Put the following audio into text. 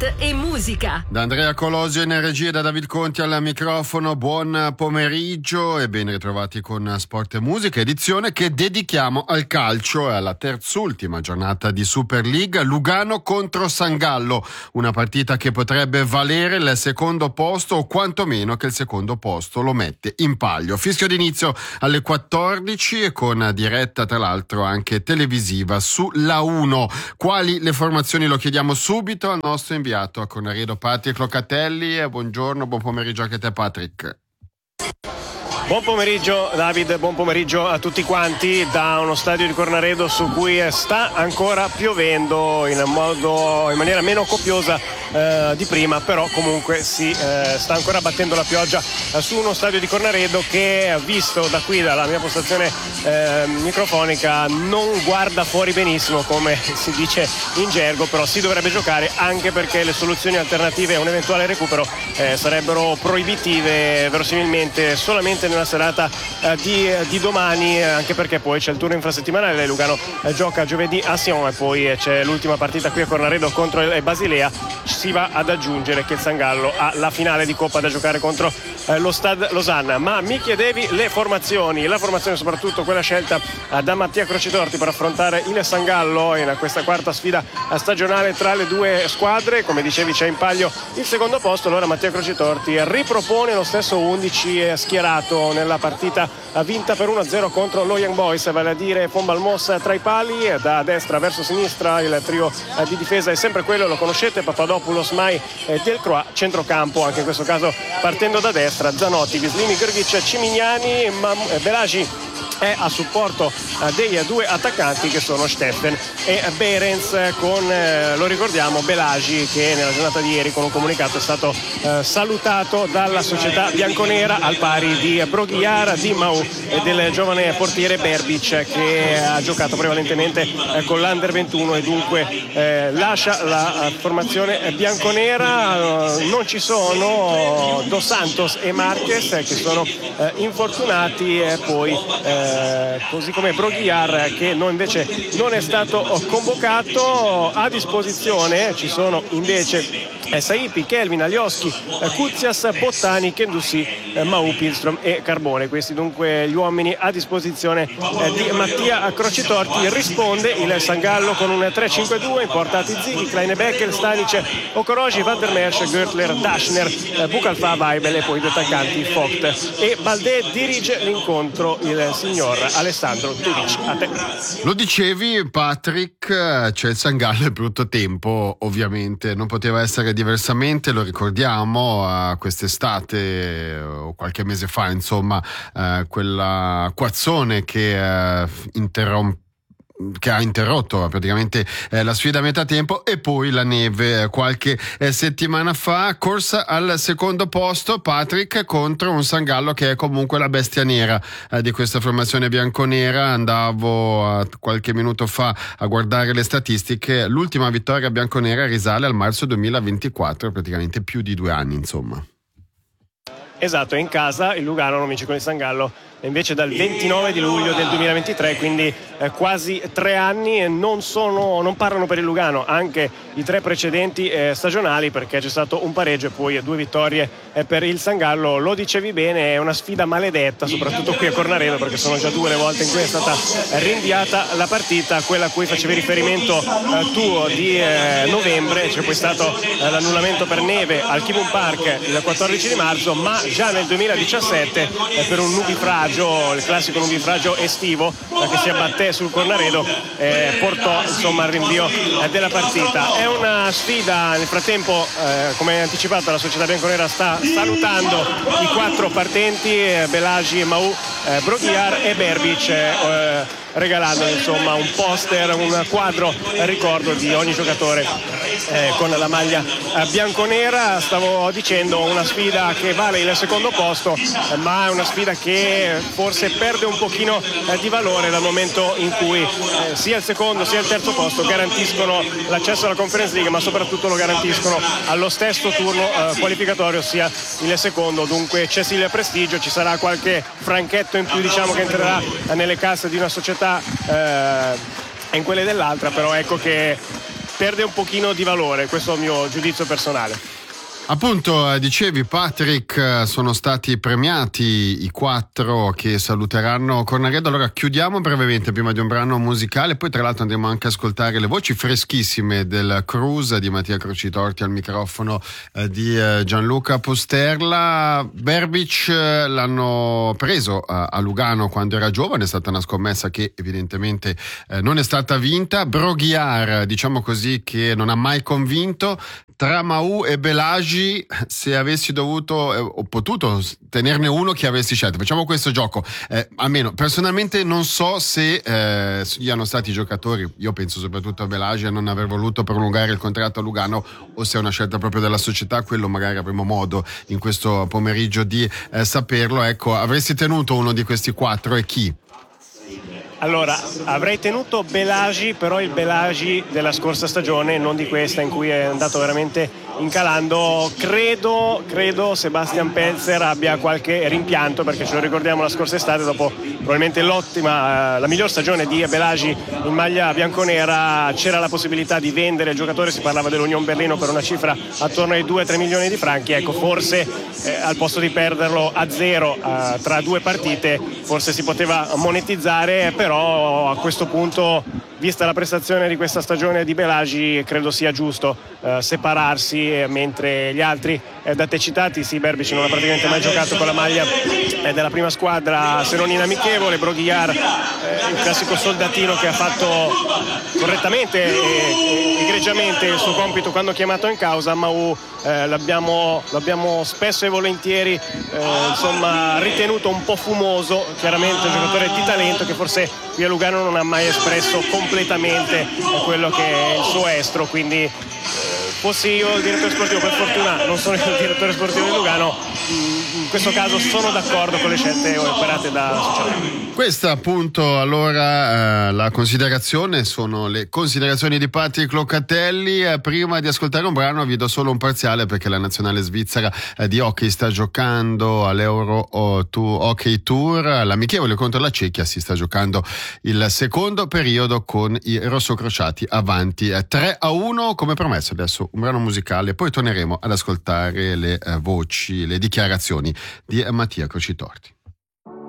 sport e musica. Da Andrea Colosio in regia e da David Conti al microfono, buon pomeriggio e ben ritrovati con Sport e Musica, edizione che dedichiamo al calcio e alla terzultima giornata di Super League, Lugano contro Sangallo, una partita che potrebbe valere il secondo posto o quantomeno che il secondo posto lo mette in palio. Fischio d'inizio alle 14 e con diretta tra l'altro anche televisiva su La 1. Quali le formazioni lo chiediamo subito al nostro inviato a Cornaredo Patrick Locatelli. Buongiorno, buon pomeriggio anche a te Patrick. Buon pomeriggio David, buon pomeriggio a tutti quanti da uno stadio di Cornaredo su cui sta ancora piovendo in maniera meno copiosa di prima, però comunque si sta ancora battendo la pioggia su uno stadio di Cornaredo che, visto da qui dalla mia postazione microfonica, non guarda fuori benissimo, come si dice in gergo, però si dovrebbe giocare, anche perché le soluzioni alternative a un eventuale recupero sarebbero proibitive verosimilmente solamente nella serata di domani, anche perché poi c'è il turno infrasettimanale. Lugano gioca giovedì a Sion e poi c'è l'ultima partita qui a Cornaredo contro il Basilea. Si va ad aggiungere che il Sangallo ha la finale di Coppa da giocare contro lo Stade Lausanne. Ma mi chiedevi la formazione soprattutto quella scelta da Mattia Crocitorti per affrontare il Sangallo in questa quarta sfida stagionale tra le due squadre. Come dicevi, c'è in palio il secondo posto, allora Mattia Crocitorti ripropone lo stesso 11 schierato nella partita vinta per 1-0 contro lo Young Boys, vale a dire Fonbalmos tra i pali, da destra verso sinistra il trio di difesa è sempre quello, lo conoscete, Papadopoulos, Mai e Delcroix, centrocampo anche in questo caso partendo da destra, Zanotti, Vislini, Grgic, Cimignani, Belagi è a supporto dei due attaccanti che sono Steffen e Behrens, con lo ricordiamo Belagi che nella giornata di ieri con un comunicato è stato salutato dalla società bianconera al pari di Broguiar, di Mau e del giovane portiere Berbic che ha giocato prevalentemente con l'Under 21 e dunque lascia la formazione bianconera. Non ci sono Dos Santos e Marquez che sono infortunati e poi così come Broguiar che invece non è stato convocato. A disposizione ci sono invece Saipi, Kelvin, Alioski, Kuzias, Bottani, Kendussi, Mau, Pilstrom e Carbone. Questi dunque gli uomini a disposizione di Mattia Crocitorti. Risponde il Sangallo con un 3-5-2 in porta Zighi, Kleine-Beckel, Stanic, Okoroji, Van der Merch, Görtler, Daschner, Bucalfa, Weibel e poi due attaccanti Vogt e Baldé. Dirige l'incontro il signor Alessandro Tudic. A te. Lo dicevi Patrick, c'è il Sangallo è brutto tempo, ovviamente non poteva essere diversamente, lo ricordiamo quest'estate o qualche mese fa, insomma, quella acquazzone che ha interrotto praticamente la sfida a metà tempo, e poi la neve qualche settimana fa. Corsa al secondo posto Patrick contro un Sangallo che è comunque la bestia nera di questa formazione bianconera. Andavo qualche minuto fa a guardare le statistiche, l'ultima vittoria bianconera risale al marzo 2024, praticamente più di 2 anni, insomma. Esatto, è in casa il Lugano non vince con il Sangallo invece dal 29 di luglio del 2023, quindi quasi 3 anni, e non parlano per il Lugano anche i 3 precedenti stagionali, perché c'è stato un pareggio e poi 2 vittorie per il Sangallo. Lo dicevi bene, è una sfida maledetta soprattutto qui a Cornaredo, perché sono già 2 le volte in cui è stata rinviata la partita, quella a cui facevi riferimento tu di novembre. C'è poi stato l'annullamento per neve al Kibun Park il 14 di marzo, ma già nel 2017 per un nubifragio, il classico nubifragio estivo che si abbatté sul Cornaredo, portò insomma al rinvio della partita. È una sfida, nel frattempo come anticipato la società bianconera sta salutando i 4 partenti, Belagi, Mau, Broguiar e Berbic, regalando insomma un poster, un quadro ricordo di ogni giocatore con la maglia bianconera. Stavo dicendo, una sfida che vale il secondo posto, ma è una sfida che forse perde un pochino di valore dal momento in cui sia il secondo sia il terzo posto garantiscono l'accesso alla Conference League, ma soprattutto lo garantiscono allo stesso turno qualificatorio sia il secondo. Dunque c'è sì il prestigio, ci sarà qualche franchetto in più, diciamo, che entrerà nelle casse di una società e in quelle dell'altra, però ecco che perde un pochino di valore. Questo è il mio giudizio personale. Appunto, dicevi Patrick, sono stati premiati i 4 che saluteranno Cornaredo. Allora chiudiamo brevemente prima di un brano musicale, poi tra l'altro andremo anche a ascoltare le voci freschissime del Cruise di Mattia Crocitorti al microfono di Gianluca Pusterla. Berbic l'hanno preso a Lugano quando era giovane, è stata una scommessa che evidentemente non è stata vinta. Broghiar, diciamo così, che non ha mai convinto. Tra Mahou e Belagi, se avessi dovuto o potuto tenerne uno, chi avresti scelto? Facciamo questo gioco. Almeno personalmente non so se siano stati i giocatori, io penso soprattutto a Belagi, a non aver voluto prolungare il contratto a Lugano, o se è una scelta proprio della società. Quello magari avremo modo in questo pomeriggio di saperlo. Ecco, avresti tenuto uno di questi 4 e chi? Allora, avrei tenuto Belagi, però il Belagi della scorsa stagione, non di questa, in cui è andato veramente incalando. Credo Sebastian Pelzer abbia qualche rimpianto, perché ce lo ricordiamo la scorsa estate, dopo probabilmente la miglior stagione di Belagi in maglia bianconera, c'era la possibilità di vendere il giocatore, si parlava dell'Union Berlino per una cifra attorno ai 2-3 milioni di franchi. Ecco, forse al posto di perderlo a 0 tra 2 partite, forse si poteva monetizzare, però a questo punto, vista la prestazione di questa stagione di Belagi, credo sia giusto separarsi, mentre gli altri da te citati, sì, Berbic non ha praticamente mai giocato con la maglia della prima squadra, se non in amichevole. Broghiar, il classico soldatino che ha fatto correttamente e egregiamente il suo compito quando chiamato in causa. Mahou l'abbiamo spesso e volentieri ritenuto un po' fumoso, chiaramente un giocatore di talento che forse qui a Lugano non ha mai espresso completamente quello che è il suo estro, quindi fossi io il direttore sportivo, per fortuna non sono il direttore sportivo di Lugano, in questo caso sono d'accordo con le scelte operate da società. Questa appunto allora la considerazione, sono le considerazioni di Patrick Locatelli. Prima di ascoltare un brano vi do solo un parziale, perché la nazionale svizzera di hockey sta giocando all'Euro Hockey Tour, l'amichevole contro la Cecchia, si sta giocando il secondo periodo con i rossocrociati avanti 3-1 come promesso. Adesso un brano musicale, poi torneremo ad ascoltare le voci, le dichiarazioni di Mattia Crocitorti.